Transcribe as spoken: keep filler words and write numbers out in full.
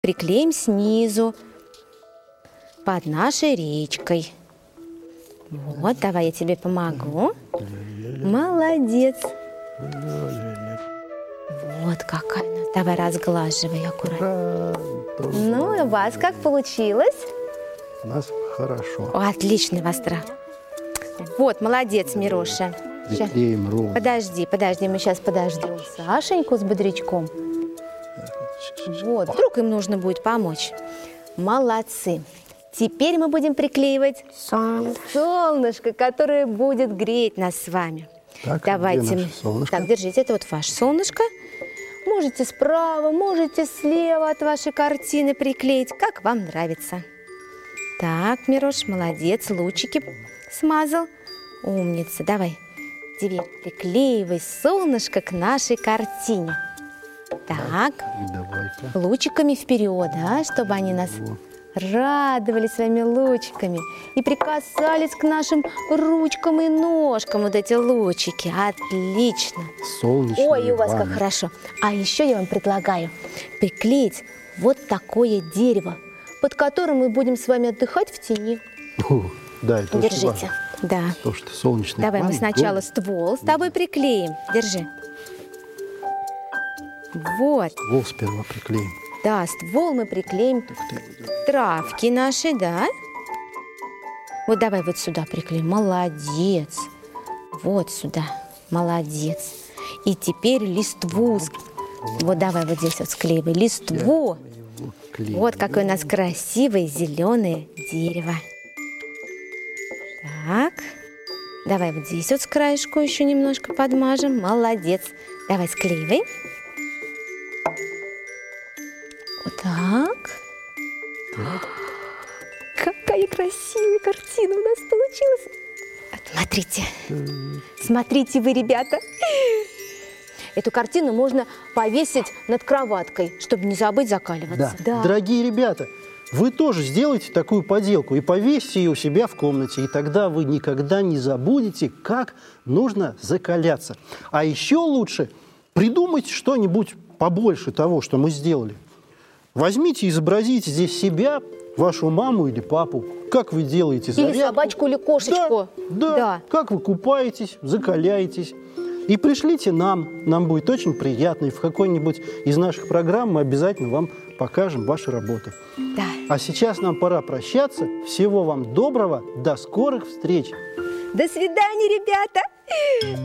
приклеим снизу, под нашей речкой. Вот, давай я тебе помогу. Молодец. Вот какая у нас. Давай разглаживай аккуратно. Ну, и у вас как получилось? У нас хорошо. О, отличный вострав. Вот, молодец, Мироша. Приклеим ровно. Подожди, подожди, мы сейчас подождем Сашеньку с бодрячком. Вот, вдруг им нужно будет помочь. Молодцы. Теперь мы будем приклеивать Солнышко. солнышко, которое будет греть нас с вами. Так, Давайте. где наше солнышко? Так, держите, это вот ваше солнышко. Можете справа, можете слева от вашей картины приклеить, как вам нравится. Так, Мирош, молодец, лучики смазал. Умница, давай. Теперь приклеивай солнышко к нашей картине. Так, И давай-ка. лучиками вперед, да, чтобы они нас радовали своими лучиками и прикасались к нашим ручкам и ножкам, вот эти лучики. Отлично. Солнечные Ой, и у вас как ванны. хорошо. А еще я вам предлагаю приклеить вот такое дерево, под которым мы будем с вами отдыхать в тени. О, да, это очень Держите. важно. Да. То, что солнечные Давай мы ванны сначала город- ствол с тобой приклеим. Держи. Вот. Ствол сперва приклеим. Да, ствол мы приклеим Ух ты. травки наши, да? Вот давай вот сюда приклеим. Молодец. Вот сюда. Молодец. И теперь листву. ск- Вот давай вот здесь вот склеивай листву. Его клеим. Вот какое у нас красивое зеленое дерево. Так. Давай вот здесь вот с краешку еще немножко подмажем. Молодец. Давай склеивай. Вот так. Какая красивая картина у нас получилась. Вот смотрите. Смотрите вы, ребята. Эту картину можно повесить над кроваткой, чтобы не забыть закаливаться. Да. Дорогие ребята, вы тоже сделайте такую поделку и повесьте ее у себя в комнате, и тогда вы никогда не забудете, как нужно закаляться. А еще лучше придумайте что-нибудь побольше того, что мы сделали. Возьмите и изобразите здесь себя, вашу маму или папу. Как вы делаете зарядку. Или собачку, или кошечку. Да, да. Да. Как вы купаетесь, закаляетесь. И пришлите нам, нам будет очень приятно. И в какой-нибудь из наших программ мы обязательно вам покажем ваши работы. Да. А сейчас нам пора прощаться. Всего вам доброго, до скорых встреч! До свидания, ребята!